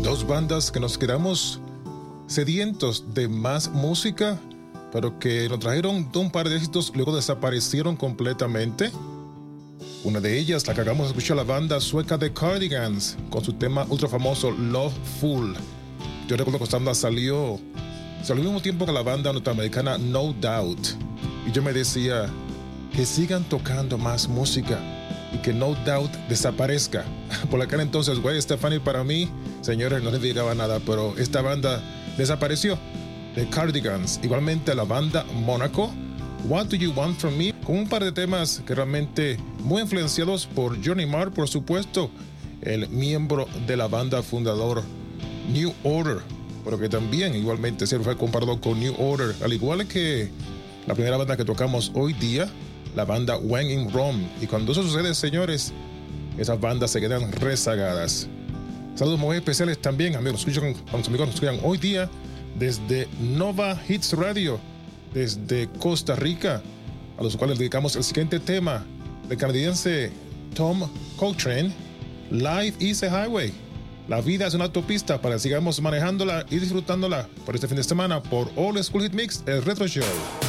Dos bandas que nos quedamos sedientos de más música, pero que nos trajeron un par de éxitos, luego desaparecieron completamente. Una de ellas, la que acabamos de escuchar, la banda sueca The Cardigans, con su tema ultra famoso Loveful. Yo recuerdo que esta banda salió al mismo tiempo que la banda norteamericana No Doubt. Y yo me decía que sigan tocando más música y que No Doubt desaparezca. Por aquel entonces, Gwen Stefani para mí, señores, no significaba nada, pero esta banda desapareció. The Cardigans, igualmente la banda Monaco, What Do You Want From Me, con un par de temas que realmente muy influenciados por Johnny Marr, por supuesto, el miembro de la banda fundador New Order, pero que también igualmente se fue comparado con New Order, al igual que la primera banda que tocamos hoy día, la banda When in Rome. Y cuando eso sucede, señores, esas bandas se quedan rezagadas. Saludos muy especiales también, amigos, a los amigos nos escuchan hoy día desde Nova Hits Radio, desde Costa Rica, a los cuales dedicamos el siguiente tema del canadiense Tom Cochrane, Life is a Highway. La vida es una autopista para que sigamos manejándola y disfrutándola por este fin de semana por All School Hit Mix, el Retro Show.